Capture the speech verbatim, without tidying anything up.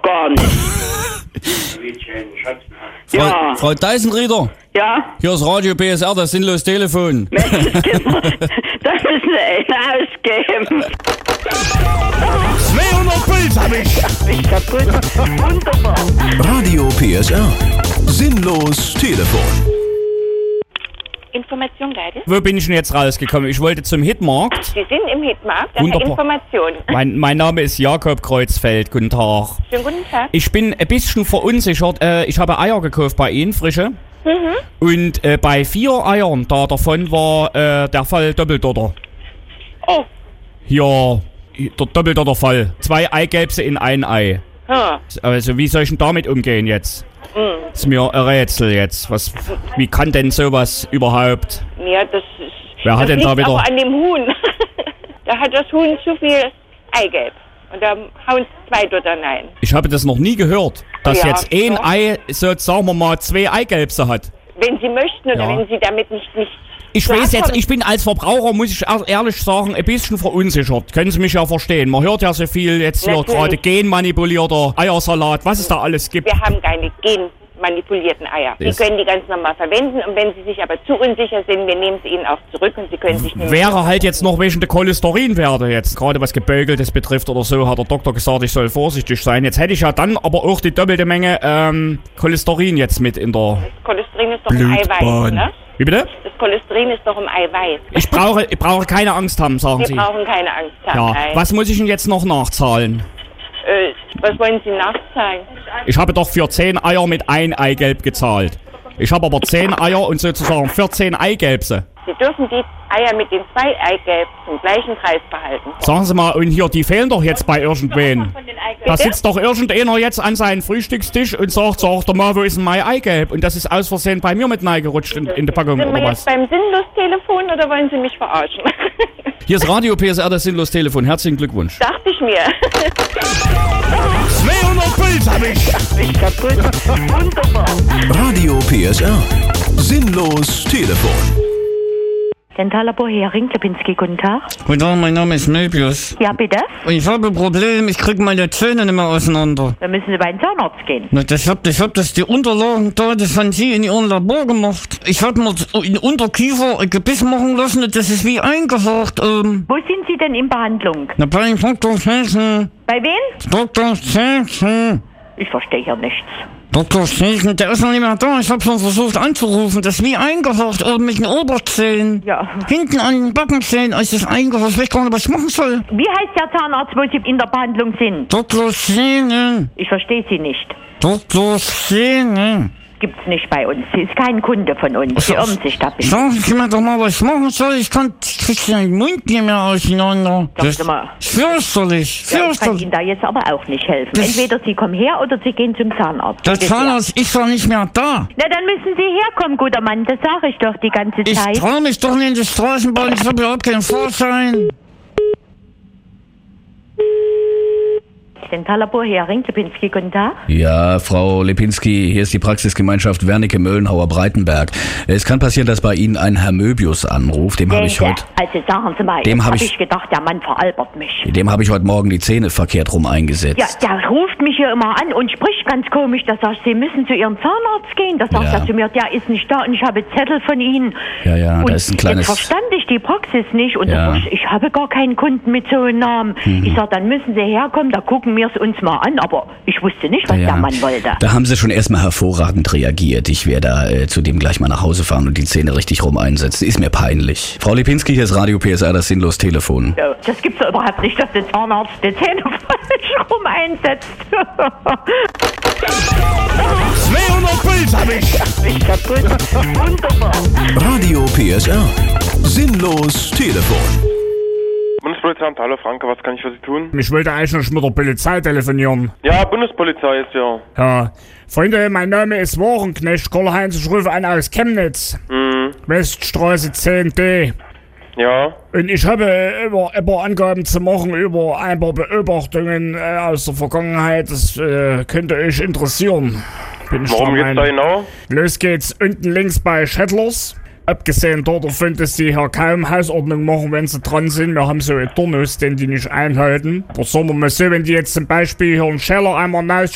gar nicht. Frau, Ja. Frau Deisenrieder, Ja? hier ist Radio P S R, das sinnlos Telefon. Menschenskinder, da müssen wir einen ausgeben. zweihundert Puls hab ich! Ich kaputt. Wunderbar. Radio P S R. Sinnlos Telefon. Information leider. Wo bin ich denn jetzt rausgekommen? Ich wollte zum Hitmarkt. Sie sind im Hitmarkt, das ist Wunderbar. Information. Mein, mein Name ist Jakob Kreuzfeld, guten Tag. Schönen guten Tag. Ich bin ein bisschen verunsichert. Äh, ich habe Eier gekauft bei Ihnen, frische. Mhm. Und äh, bei vier Eiern, da davon war äh, der Fall Doppeldotter. Oh, Hier, der Doppeldotter Fall. Zwei Eigelbse in ein Ei. hm. Also wie soll ich denn damit umgehen jetzt? Mhm. Ist mir ein Rätsel jetzt. Was, wie kann denn sowas überhaupt? Ja, das ist... Wer hat das denn da liegt wieder- aber an dem Huhn. Da hat das Huhn zu viel Eigelb. Und da hauen zwei dort rein. Ich habe das noch nie gehört, dass Ja, jetzt ein ja. Ei, so sagen wir mal, zwei Eigelbse hat. Wenn Sie möchten oder Ja. wenn Sie damit nicht... nicht Ich weiß jetzt, klarkommen. ich bin als Verbraucher, muss ich ehr- ehrlich sagen, ein bisschen verunsichert. Können Sie mich ja verstehen. Man hört ja so viel jetzt hier Natürlich. gerade genmanipulierter Eiersalat, was es da alles gibt. Wir haben keine genmanipulierten Eier. Sie Das- können die ganz normal verwenden. Und wenn Sie sich aber zu unsicher sind, wir nehmen sie Ihnen auch zurück und Sie können sich... nämlich- Wäre halt jetzt noch wegen der Cholesterinwerte jetzt, gerade was Gebögeltes betrifft oder so, hat der Doktor gesagt, ich soll vorsichtig sein. Jetzt hätte ich ja dann aber auch die doppelte Menge ähm, Cholesterin jetzt mit in der Cholesterin ist doch im Eiweiß, Blutbahn. ne? Wie bitte? Das Cholesterin ist doch im Eiweiß. Ich brauche, ich brauche keine Angst haben, sagen Wir Sie. brauchen keine Angst haben. Ja, Nein. was muss ich denn jetzt noch nachzahlen? Äh, was wollen Sie nachzahlen? Ich habe doch für zehn Eier mit ein Eigelb gezahlt. Ich habe aber zehn Eier und sozusagen vierzehn Eigelbse. Sie dürfen die Eier mit den zwei Eigelb zum gleichen Preis behalten. Sagen Sie mal, und hier, die fehlen doch jetzt bei irgendwen. Da Bitte? sitzt doch irgendeiner jetzt an seinem Frühstückstisch und sagt, sag doch mal, wo ist denn mein Eigelb? Und das ist aus Versehen bei mir mit reingerutscht in, in die Packung, Sind wir oder jetzt was? beim Sinnlos-Telefon oder wollen Sie mich verarschen? Hier ist Radio P S R, das sinnlos Telefon. Herzlichen Glückwunsch. Dachte ich mir. zweihundert Puls hab ich! Ich kaputt. Wunderbar. Radio P S R. Sinnlos Telefon. Dentallabor Hering, Klepinski, guten Tag. Guten Tag, mein Name ist Möbius. Ja, bitte? Und ich habe ein Problem, ich kriege meine Zähne nicht mehr auseinander. Dann müssen Sie bei den Zahnarzt gehen. Na, das hab, ich hab das die Unterlagen da, das haben Sie in Ihrem Labor gemacht. Ich hab mir in Unterkiefer ein Gebiss machen lassen, das ist wie eingehakt. Ähm, Wo sind Sie denn in Behandlung? na, bei Doktor Schächen. Bei wem? Doktor Schächen. Ich verstehe hier nichts. Doktor Schächen, der ist noch nicht mehr da. Ich hab schon versucht anzurufen. Das ist wie eingehakt oben mit den Oberzähnen. Ja. Hinten an den Backenzähnen ist es eingehakt. Ich weiß gar nicht, was ich machen soll. Wie heißt der Zahnarzt, wo Sie in der Behandlung sind? Doktor Schächen. Ich verstehe Sie nicht. Doktor Schächen. Gibt's nicht bei uns. Sie ist kein Kunde von uns. Sie irren sich da bitte. Sagen Sie mir doch mal, was ich machen soll. Ich kann, ich krieg den Mund nicht mehr auseinander. Sagen Das Sie mal. ist fürchterlich, Ja, ich kann fürchterlich. Ihnen da jetzt aber auch nicht helfen. Das- Entweder Sie kommen her oder Sie gehen zum Zahnarzt. Der Bitte. Zahnarzt ist doch nicht mehr da. Na, dann müssen Sie herkommen, guter Mann. Das sage ich doch die ganze Ich Zeit. trau mich doch nicht in die Straßenbahn. Ich habe überhaupt keinen Vorschein. Dentallabor Hering, Klepinski, guten Tag. Ja, Frau Lipinski, hier ist die Praxisgemeinschaft Wernicke-Möllenhauer-Breitenberg. Es kann passieren, dass bei Ihnen ein Herr Möbius anruft. Dem habe ich Der- heute, Also sagen Sie mal, Dem jetzt hab hab ich- ich gedacht, der Mann veralbert mich. dem habe ich heute Morgen die Zähne verkehrt rum eingesetzt. Ja, der ruft mich hier immer an und spricht ganz komisch. Da sagt Sie müssen zu Ihrem Zahnarzt gehen. Da sagt Ja. er zu mir, der ist nicht da und ich habe Zettel von Ihnen. Ja, ja, da und ist ein kleines- Jetzt verstand ich die Praxis nicht und Ja. da sag ich, ich habe gar keinen Kunden mit so einem Namen. Mhm. Ich sag, dann müssen Sie herkommen, da gucken wir es uns mal an. Aber ich wusste nicht, was Ja, der Mann wollte. Da haben Sie schon erstmal hervorragend reagiert. Ich werde da äh, zu dem gleich mal nach Hause fahren und die Zähne richtig rum einsetzen. Ist mir peinlich. Frau Lipinski, hier ist Radio P S R, das sinnlos Telefon. Ja, das gibt's doch überhaupt nicht, dass der Zahnarzt die Zähne falsch rum einsetzt. zweihundert Puls hab ich! Ich kaputt. Wunderbar. Radio P S R. Sinnlos Telefon. Bundespolizeiamt, hallo Franke, was kann ich für Sie tun? Ich wollte eigentlich noch mit der Polizei telefonieren. Ja, Bundespolizei ist ja. Ja. Freunde, mein Name ist Warenknecht Karl-Heinz, ich rufe an aus Chemnitz. Mhm. Weststraße zehn D. Ja. Und ich habe über, über Angaben zu machen über ein paar Beobachtungen äh, aus der Vergangenheit. Das äh, könnte euch interessieren. Bin ich Worum der geht's da Meinung. genau? Los geht's unten links bei Schettlers. Abgesehen davon, dass die hier kaum Hausordnung machen, wenn sie dran sind. Wir haben so einen Turnus, den die nicht einhalten. Aber sagen wir mal so, wenn die jetzt zum Beispiel hier einen Scheller einmal raus